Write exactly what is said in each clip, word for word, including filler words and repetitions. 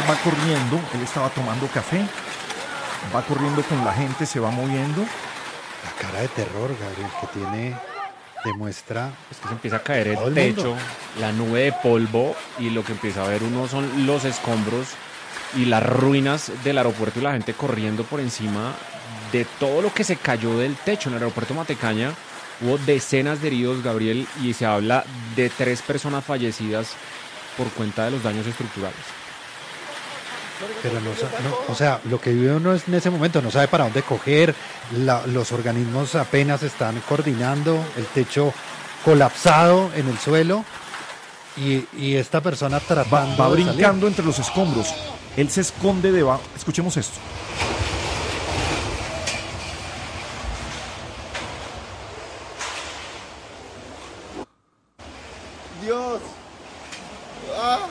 va corriendo, él estaba tomando café, va corriendo con la gente, se va moviendo. La cara de terror, Gabriel, que tiene, demuestra... Es que se empieza a caer todo el el mundo. techo, la nube de polvo, y lo que empieza a ver uno son los escombros y las ruinas del aeropuerto y la gente corriendo por encima de todo lo que se cayó del techo. En el aeropuerto Matecaña hubo decenas de heridos, Gabriel, y se habla de tres personas fallecidas por cuenta de los daños estructurales. Pero no, no, o sea, lo que vive uno es en ese momento, no sabe para dónde coger, la, los organismos apenas están coordinando, el techo colapsado en el suelo y, y esta persona tratando Va, va de brincando salir. entre los escombros. Él se esconde debajo. Escuchemos esto. Dios. Ah.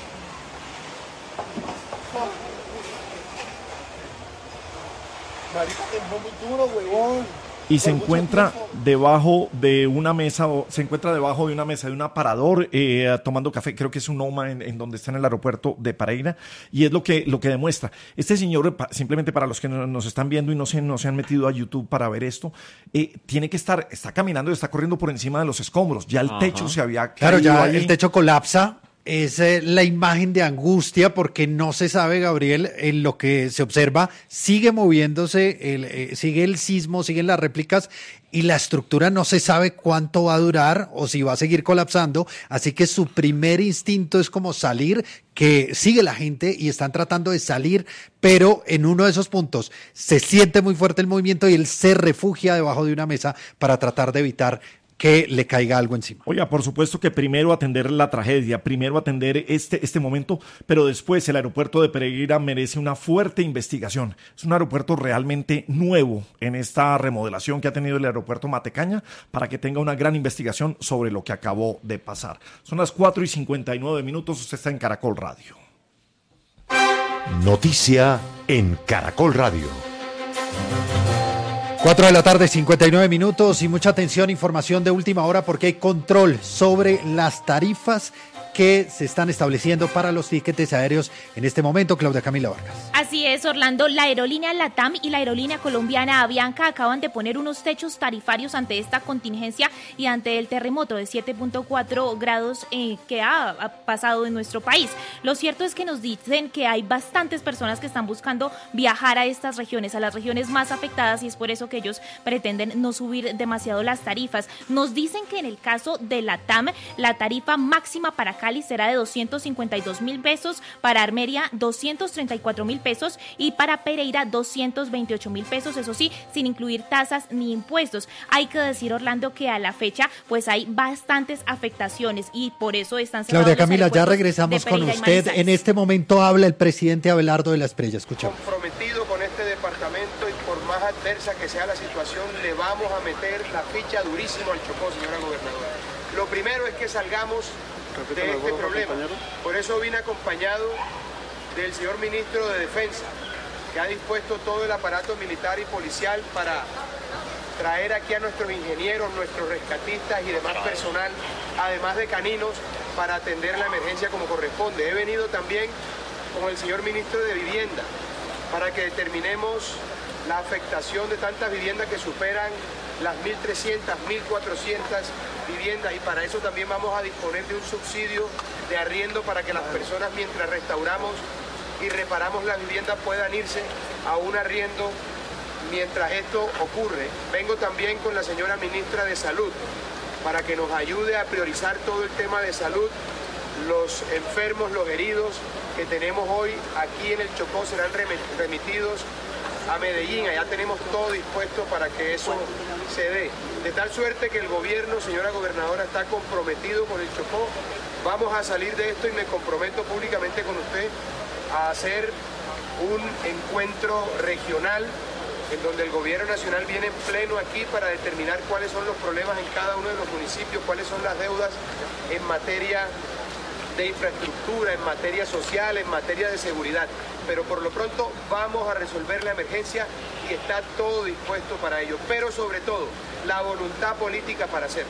Marica, tembló muy duro, huevón. Y se Por mucho encuentra tiempo. debajo de una mesa, o se encuentra debajo de una mesa de un aparador eh, tomando café. Creo que es un OMA en, en donde está en el aeropuerto de Pereira. Y es lo que, lo que demuestra. Este señor, pa- simplemente para los que no- nos están viendo y no se, no se han metido a YouTube para ver esto, eh, tiene que estar, está caminando y está corriendo por encima de los escombros. Ya el Ajá. techo se había Claro, caído ya ahí. el techo colapsa. Es eh, la imagen de angustia porque no se sabe, Gabriel, en lo que se observa, sigue moviéndose, el, eh, sigue el sismo, siguen las réplicas y la estructura no se sabe cuánto va a durar o si va a seguir colapsando, así que su primer instinto es como salir, que sigue la gente y están tratando de salir, pero en uno de esos puntos se siente muy fuerte el movimiento y él se refugia debajo de una mesa para tratar de evitar que le caiga algo encima. Oiga, por supuesto que primero atender la tragedia, primero atender este, este momento, pero después el aeropuerto de Pereira merece una fuerte investigación. Es un aeropuerto realmente nuevo en esta remodelación que ha tenido el aeropuerto Matecaña para que tenga una gran investigación sobre lo que acabó de pasar. Son las cuatro y cincuenta y nueve minutos, usted está en Caracol Radio. Noticia en Caracol Radio. Cuatro de la tarde, cincuenta y nueve minutos y mucha atención, información de última hora porque hay control sobre las tarifas que se están estableciendo para los tiquetes aéreos en este momento. Claudia Camila Vargas. Así es, Orlando. La aerolínea LATAM y la aerolínea colombiana Avianca acaban de poner unos techos tarifarios ante esta contingencia y ante el terremoto de siete punto cuatro grados eh, que ha, ha pasado en nuestro país. Lo cierto es que nos dicen que hay bastantes personas que están buscando viajar a estas regiones, a las regiones más afectadas, y es por eso que ellos pretenden no subir demasiado las tarifas. Nos dicen que en el caso de LATAM, la tarifa máxima para Cali será de doscientos cincuenta y dos mil pesos, para Armenia doscientos treinta y cuatro mil pesos y para Pereira doscientos veintiocho mil pesos, eso sí, sin incluir tasas ni impuestos. Hay que decir, Orlando, que a la fecha pues hay bastantes afectaciones y por eso están cerrados Claudia los Camila, ya aeropuertos regresamos de con Pereira y usted. Manizales. En este momento habla el presidente Abelardo de la Espriella. Escuchamos. Comprometido con este departamento y por más adversa que sea la situación, le vamos a meter la ficha durísimo al Chocó, señora gobernadora. Lo primero es que salgamos de este problema. Por eso vine acompañado del señor ministro de Defensa, que ha dispuesto todo el aparato militar y policial para traer aquí a nuestros ingenieros, nuestros rescatistas y demás personal, además de caninos, para atender la emergencia como corresponde. He venido también con el señor ministro de Vivienda para que determinemos la afectación de tantas viviendas que superan las mil trescientas, mil cuatrocientas viviendas, y para eso también vamos a disponer de un subsidio de arriendo para que las personas, mientras restauramos y reparamos las viviendas, puedan irse a un arriendo mientras esto ocurre. Vengo también con la señora ministra de Salud para que nos ayude a priorizar todo el tema de salud. Los enfermos, los heridos que tenemos hoy aquí en el Chocó serán remitidos a Medellín. Allá tenemos todo dispuesto para que eso se dé. De tal suerte que el gobierno, señora gobernadora, está comprometido con el Chocó. Vamos a salir de esto y me comprometo públicamente con usted a hacer un encuentro regional en donde el gobierno nacional viene en pleno aquí para determinar cuáles son los problemas en cada uno de los municipios, cuáles son las deudas en materia de infraestructura, en materia social, en materia de seguridad. Pero por lo pronto vamos a resolver la emergencia y está todo dispuesto para ello. Pero sobre todo, la voluntad política para hacerlo.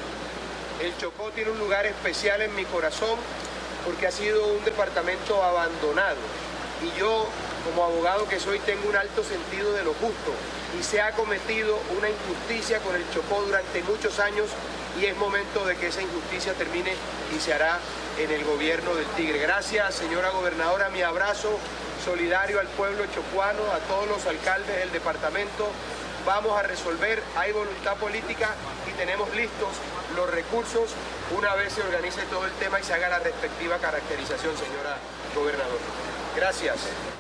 El Chocó tiene un lugar especial en mi corazón porque ha sido un departamento abandonado. y yo, como abogado que soy, tengo un alto sentido de lo justo y se ha cometido una injusticia con el Chocó durante muchos años y es momento de que esa injusticia termine y se hará en el gobierno del Tigre. Gracias, señora gobernadora, mi abrazo solidario al pueblo chocuano, a todos los alcaldes del departamento. Vamos a resolver, hay voluntad política y tenemos listos los recursos una vez se organice todo el tema y se haga la respectiva caracterización, señora gobernadora. Gracias.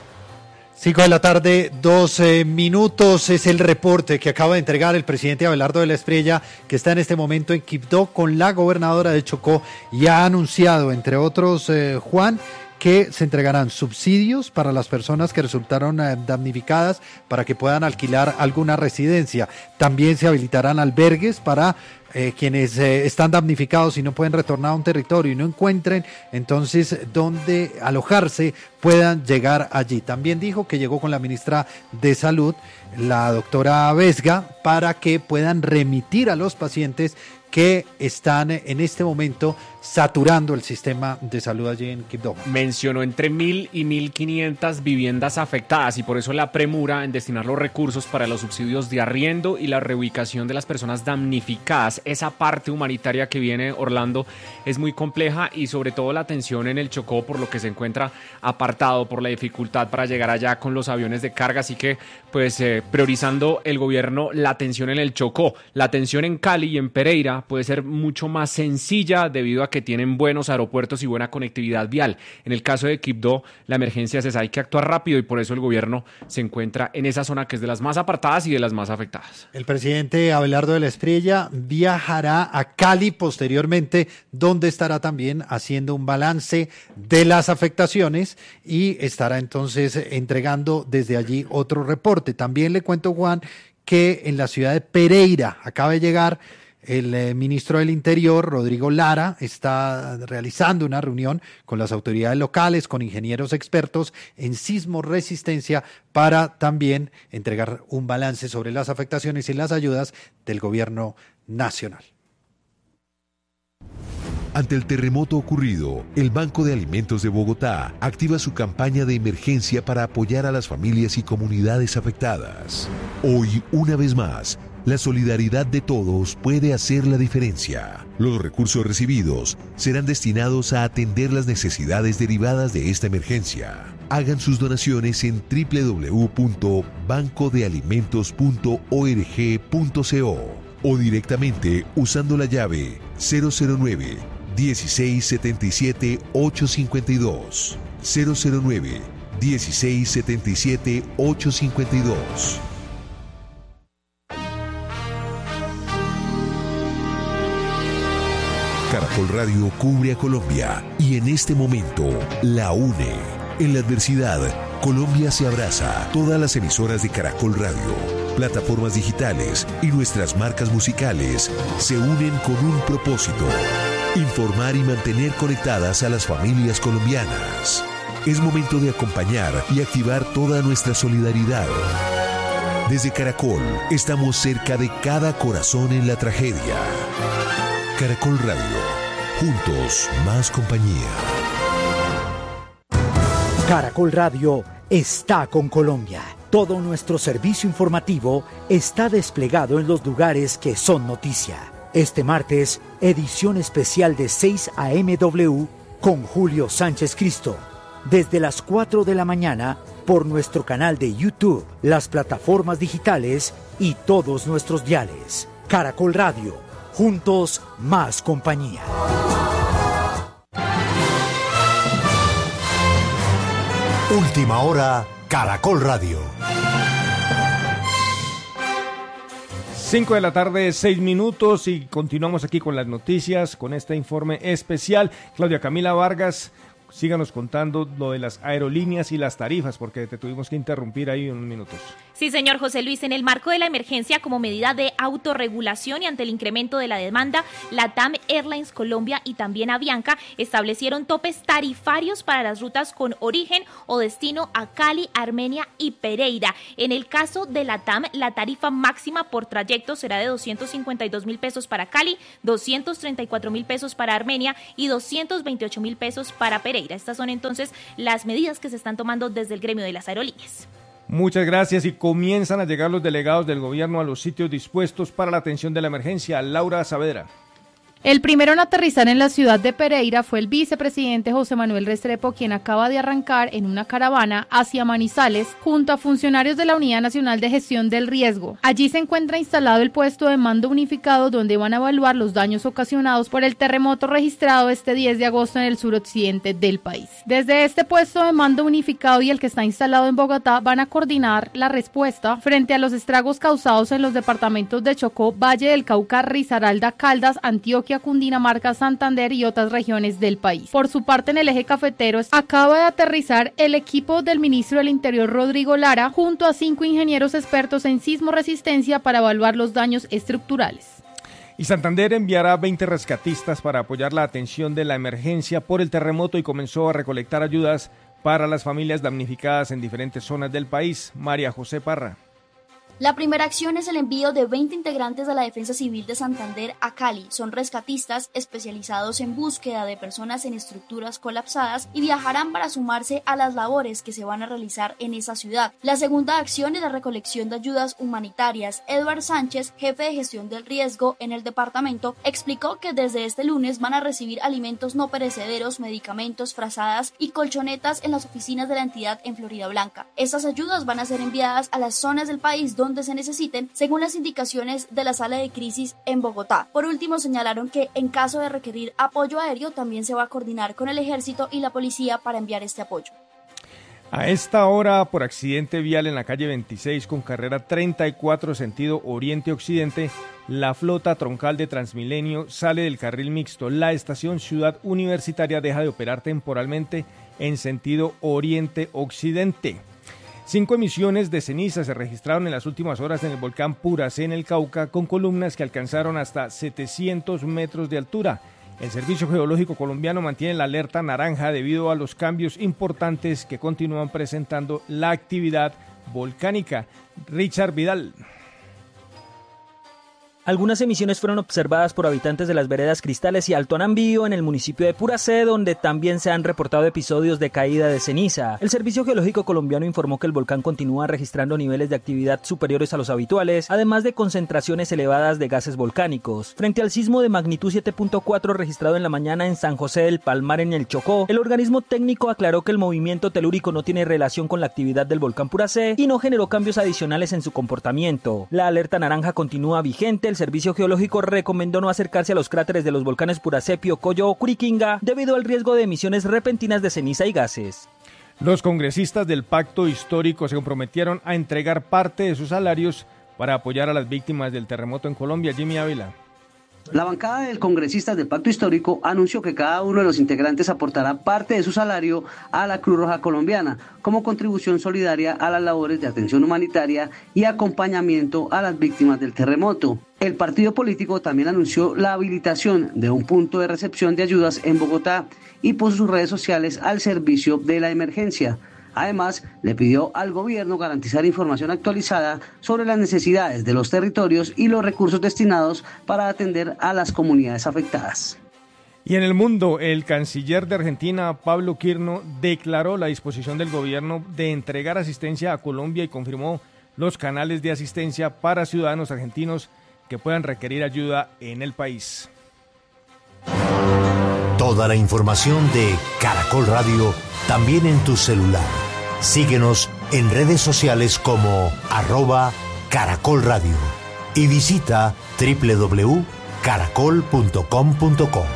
Cinco de la tarde, doce minutos, es el reporte que acaba de entregar el presidente Abelardo de la Espriella, que está en este momento en Quibdó con la gobernadora de Chocó y ha anunciado, entre otros, eh, Juan, que se entregarán subsidios para las personas que resultaron eh, damnificadas para que puedan alquilar alguna residencia. También se habilitarán albergues para eh, quienes eh, están damnificados y no pueden retornar a un territorio y no encuentren entonces dónde alojarse, puedan llegar allí. También dijo que llegó con la ministra de Salud, la doctora Vesga, para que puedan remitir a los pacientes que están en este momento saturando el sistema de salud allí en Quibdó. Mencionó entre mil y mil quinientas viviendas afectadas y por eso la premura en destinar los recursos para los subsidios de arriendo y la reubicación de las personas damnificadas. Esa parte humanitaria que viene, Orlando, es muy compleja y sobre todo la atención en el Chocó, por lo que se encuentra apartado por la dificultad para llegar allá con los aviones de carga, así que pues eh, priorizando el gobierno la atención en el Chocó. La atención en Cali y en Pereira puede ser mucho más sencilla debido a que tienen buenos aeropuertos y buena conectividad vial. En el caso de Quibdó, la emergencia es esa, hay que actuar rápido y por eso el gobierno se encuentra en esa zona que es de las más apartadas y de las más afectadas. El presidente Abelardo de la Espriella viajará a Cali posteriormente, donde estará también haciendo un balance de las afectaciones y estará entonces entregando desde allí otro reporte. También le cuento, Juan, que en la ciudad de Pereira acaba de llegar el eh, ministro del Interior, Rodrigo Lara, está realizando una reunión con las autoridades locales, con ingenieros expertos en sismo resistencia para también entregar un balance sobre las afectaciones y las ayudas del gobierno nacional. Ante el terremoto ocurrido, el Banco de Alimentos de Bogotá activa su campaña de emergencia para apoyar a las familias y comunidades afectadas. Hoy, una vez más, la solidaridad de todos puede hacer la diferencia. Los recursos recibidos serán destinados a atender las necesidades derivadas de esta emergencia. Hagan sus donaciones en doble u doble u doble u punto banco de alimentos punto org punto co o directamente usando la llave cero cero nueve, dieciséis setenta y siete, ochocientos cincuenta y dos. cero cero nueve, dieciséis setenta y siete, ochocientos cincuenta y dos. Caracol Radio cubre a Colombia y en este momento la une. En la adversidad, Colombia se abraza. Todas las emisoras de Caracol Radio, plataformas digitales y nuestras marcas musicales se unen con un propósito: informar y mantener conectadas a las familias colombianas. Es momento de acompañar y activar toda nuestra solidaridad. Desde Caracol, estamos cerca de cada corazón en la tragedia. Caracol Radio, juntos más compañía. Caracol Radio está con Colombia. Todo nuestro servicio informativo está desplegado en los lugares que son noticia. Este martes, edición especial de seis a eme doble con Julio Sánchez Cristo. Desde las cuatro de la mañana por nuestro canal de YouTube, las plataformas digitales y todos nuestros diales. Caracol Radio. Juntos, más compañía. Última hora, Caracol Radio. Cinco de la tarde, seis minutos y continuamos aquí con las noticias, con este informe especial. Claudia Camila Vargas, síganos contando lo de las aerolíneas y las tarifas, porque te tuvimos que interrumpir ahí unos minutos. Sí, señor José Luis, en el marco de la emergencia como medida de autorregulación y ante el incremento de la demanda, LATAM Airlines Colombia y también Avianca establecieron topes tarifarios para las rutas con origen o destino a Cali, Armenia y Pereira. En el caso de LATAM, la tarifa máxima por trayecto será de doscientos cincuenta y dos mil pesos para Cali, doscientos treinta y cuatro mil pesos para Armenia y doscientos veintiocho mil pesos para Pereira. Pereira. Estas son entonces las medidas que se están tomando desde el gremio de las aerolíneas. Muchas gracias, y comienzan a llegar los delegados del gobierno a los sitios dispuestos para la atención de la emergencia. Laura Saavedra. El primero en aterrizar en la ciudad de Pereira fue el vicepresidente José Manuel Restrepo, quien acaba de arrancar en una caravana hacia Manizales junto a funcionarios de la Unidad Nacional de Gestión del Riesgo. Allí se encuentra instalado el puesto de mando unificado, donde van a evaluar los daños ocasionados por el terremoto registrado este diez de agosto en el suroccidente del país. Desde este puesto de mando unificado y el que está instalado en Bogotá van a coordinar la respuesta frente a los estragos causados en los departamentos de Chocó, Valle del Cauca, Risaralda, Caldas, Antioquia, Cundinamarca, Santander y otras regiones del país. Por su parte, en el eje cafetero acaba de aterrizar el equipo del ministro del Interior, Rodrigo Lara, junto a cinco ingenieros expertos en sismo resistencia para evaluar los daños estructurales. Y Santander enviará veinte rescatistas para apoyar la atención de la emergencia por el terremoto y comenzó a recolectar ayudas para las familias damnificadas en diferentes zonas del país. María José Parra. La primera acción es el envío de veinte integrantes de la Defensa Civil de Santander a Cali. Son rescatistas especializados en búsqueda de personas en estructuras colapsadas y viajarán para sumarse a las labores que se van a realizar en esa ciudad. La segunda acción es la recolección de ayudas humanitarias. Edward Sánchez, jefe de gestión del riesgo en el departamento, explicó que desde este lunes van a recibir alimentos no perecederos, medicamentos, frazadas y colchonetas en las oficinas de la entidad en Florida Blanca. Estas ayudas van a ser enviadas a las zonas del país donde donde se necesiten, según las indicaciones de la sala de crisis en Bogotá. Por último, señalaron que en caso de requerir apoyo aéreo, también se va a coordinar con el ejército y la policía para enviar este apoyo. A esta hora, por accidente vial en la calle veintiséis con carrera treinta y cuatro sentido oriente-occidente, la flota troncal de Transmilenio sale del carril mixto. La estación Ciudad Universitaria deja de operar temporalmente en sentido oriente-occidente. Cinco emisiones de ceniza se registraron en las últimas horas en el volcán Puracé en el Cauca, con columnas que alcanzaron hasta setecientos metros de altura. El Servicio Geológico Colombiano mantiene la alerta naranja debido a los cambios importantes que continúan presentando la actividad volcánica. Richard Vidal. Algunas emisiones fueron observadas por habitantes de las veredas Cristales y Alto Anambío en el municipio de Puracé, donde también se han reportado episodios de caída de ceniza. El Servicio Geológico Colombiano informó que el volcán continúa registrando niveles de actividad superiores a los habituales, además de concentraciones elevadas de gases volcánicos. Frente al sismo de magnitud siete punto cuatro registrado en la mañana en San José del Palmar en el Chocó, el organismo técnico aclaró que el movimiento telúrico no tiene relación con la actividad del volcán Puracé y no generó cambios adicionales en su comportamiento. La alerta naranja continúa vigente. El Servicio Geológico recomendó no acercarse a los cráteres de los volcanes Puracé, Piocoyo o Curiquinga debido al riesgo de emisiones repentinas de ceniza y gases. Los congresistas del Pacto Histórico se comprometieron a entregar parte de sus salarios para apoyar a las víctimas del terremoto en Colombia. Jimmy Ávila. La bancada de congresistas del Pacto Histórico anunció que cada uno de los integrantes aportará parte de su salario a la Cruz Roja Colombiana como contribución solidaria a las labores de atención humanitaria y acompañamiento a las víctimas del terremoto. El partido político también anunció la habilitación de un punto de recepción de ayudas en Bogotá y puso sus redes sociales al servicio de la emergencia. Además, le pidió al gobierno garantizar información actualizada sobre las necesidades de los territorios y los recursos destinados para atender a las comunidades afectadas. Y en el mundo, el canciller de Argentina, Pablo Quirno, declaró la disposición del gobierno de entregar asistencia a Colombia y confirmó los canales de asistencia para ciudadanos argentinos que puedan requerir ayuda en el país. Toda la información de Caracol Radio también en tu celular. Síguenos en redes sociales como arroba Caracol Radio y visita doble u doble u doble u punto caracol punto com punto co.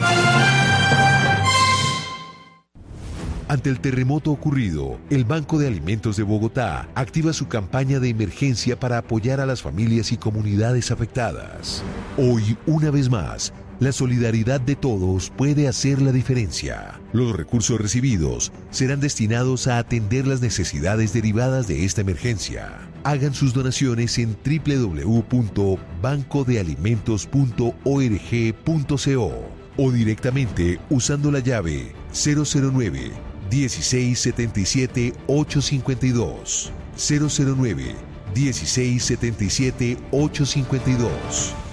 Ante el terremoto ocurrido, el Banco de Alimentos de Bogotá activa su campaña de emergencia para apoyar a las familias y comunidades afectadas. Hoy, una vez más, la solidaridad de todos puede hacer la diferencia. Los recursos recibidos serán destinados a atender las necesidades derivadas de esta emergencia. Hagan sus donaciones en doble u doble u doble u punto banco de alimentos punto org punto co o directamente usando la llave cero cero nueve, dieciséis setenta y siete, ochocientos cincuenta y dos. cero cero nueve, dieciséis setenta y siete, ochocientos cincuenta y dos.